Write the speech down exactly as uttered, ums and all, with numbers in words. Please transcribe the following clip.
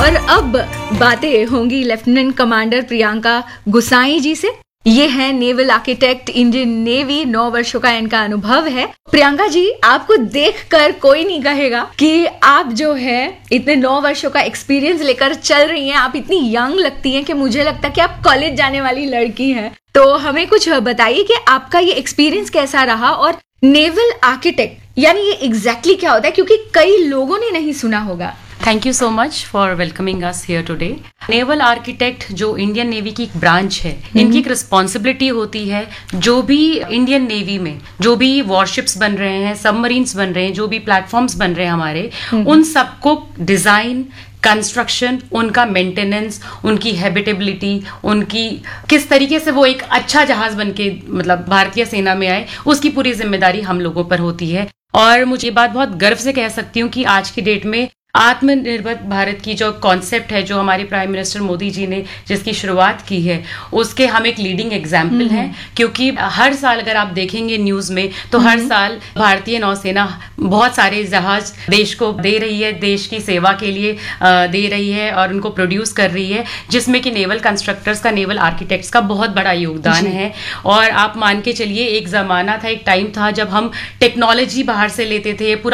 और अब बातें होंगी लेफ्टिनेंट कमांडर प्रियंका गुसाई जी से। ये है नेवल आर्किटेक्ट, इंडियन नेवी, नौ वर्षों का इनका अनुभव है। प्रियंका जी, आपको देखकर कोई नहीं कहेगा कि आप जो है इतने नौ वर्षों का एक्सपीरियंस लेकर चल रही हैं। आप इतनी यंग लगती हैं कि मुझे लगता है कि आप कॉलेज जाने वाली लड़की हैं। तो हमें कुछ बताइए कि आपका ये एक्सपीरियंस कैसा रहा और नेवल आर्किटेक्ट यानी ये एग्जैक्टली क्या होता है, क्योंकि कई लोगों ने नहीं सुना होगा। Thank you so much for welcoming us here today. Naval architect जो इंडियन नेवी की एक ब्रांच है, इनकी एक रिस्पॉन्सिबिलिटी होती है जो भी इंडियन नेवी में जो भी वॉरशिप्स बन रहे हैं, सबमरीन्स बन रहे हैं, जो भी प्लेटफॉर्म्स बन रहे हैं हमारे, उन सबको डिजाइन, कंस्ट्रक्शन, उनका मेंटेनेंस, उनकी हैबिटेबिलिटी, उनकी किस तरीके से वो एक अच्छा जहाज बन के मतलब भारतीय सेना में आए, उसकी पूरी जिम्मेदारी हम लोगों पर होती है। और मुझे ये बात बहुत गर्व से कह सकती हूँ कि आज की डेट में आत्मनिर्भर भारत की जो कॉन्सेप्ट है, जो हमारे प्राइम मिनिस्टर मोदी जी ने जिसकी शुरुआत की है, उसके हम एक लीडिंग एग्जाम्पल हैं। क्योंकि हर साल अगर आप देखेंगे न्यूज में तो हर साल भारतीय नौसेना बहुत सारे जहाज देश को दे रही है, देश की सेवा के लिए दे रही है और उनको प्रोड्यूस कर रही है, जिसमें कि नेवल कंस्ट्रक्टर्स का, नेवल आर्किटेक्ट्स का बहुत बड़ा योगदान है। और आप मान के चलिए, एक जमाना था, एक टाइम था जब हम टेक्नोलॉजी बाहर से लेते थे, पूरा